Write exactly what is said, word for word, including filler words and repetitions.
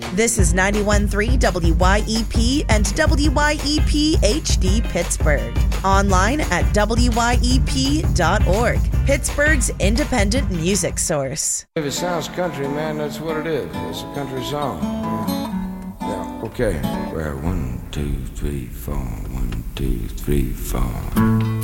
This is ninety-one point three W Y E P and W Y E P H D Pittsburgh. Online at W Y E P dot org. Pittsburgh's independent music source. If it sounds country, man, that's what it is. It's a country song. Yeah, okay. Well, one, two, three, four. One, two, three, four.